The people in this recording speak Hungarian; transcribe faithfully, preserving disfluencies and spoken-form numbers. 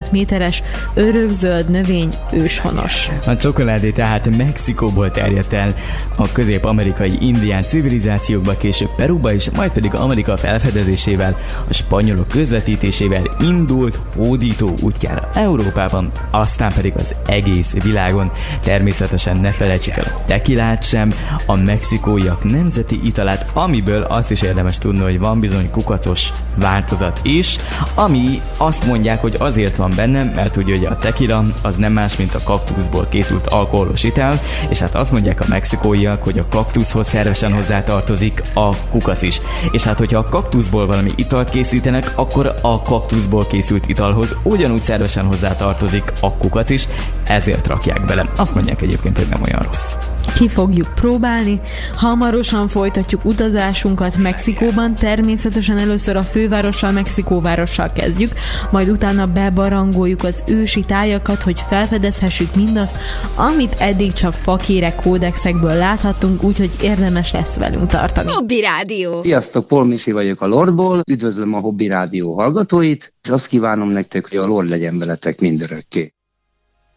tizenhat méteres örökzöld növény őshonos. A csokoládé tehát Mexikóból terjedt el a közép-amerikai indián civilizációkba, később Peruba is, majd pedig Amerika felfedezésével, a spanyolok közvetítésével indult hódító útjára Európában, aztán pedig az egész világon. Természetesen ne felejtsük el a tekilát sem, a mexikóiak nemzeti italát, amiből azt is érdemes tudni, hogy van bizony kukacos változat is, ami azt mondják, hogy azért van benne, mert ugye, ugye a tekila az nem más, mint a kaktuszból készült alkoholos ital, és hát azt mondják a mexikóiak, hogy a kaktuszhoz szervesen hozzátartozik a kukac is. És hát, hogyha a kaktuszból valami italt készítenek, akkor a kaktuszból készült italhoz ugyanúgy szervesen hozzátartozik a kukac is, ezért rakják bele. Azt mondják egyébként, hogy nem olyan rossz. Ki fogjuk próbálni. Hamarosan folytatjuk utazásunkat Mexikóban, természetesen először a fővárossal, Mexikóvárossal kezdjük, majd utána bebarangoljuk az ősi tájakat, hogy felfedezhessük mindazt, amit eddig csak fakérek kódexekből láthattunk, úgyhogy érdemes lesz velünk tartani. Hobby Rádió! Sziasztok, Paul Misi vagyok a Lordból, üdvözlöm a Hobby Rádió hallgatóit, és azt kívánom nektek, hogy a Lord legyen veletek mindörökké.